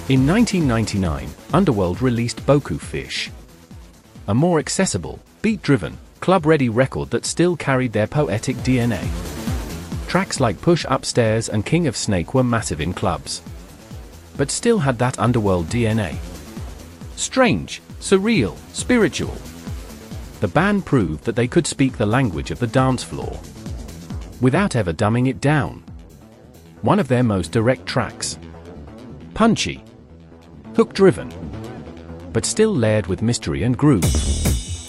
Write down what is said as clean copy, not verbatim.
In 1999, Underworld released Boku Fish, a more accessible, beat-driven, club-ready record that still carried their poetic DNA. Tracks like Push Upstairs and King of Snake were massive in clubs, but still had that Underworld DNA. Strange, surreal, spiritual. The band proved that they could speak the language of the dance floor, without ever dumbing it down. One of their most direct tracks. Punchy, hook-driven, but still layered with mystery and groove.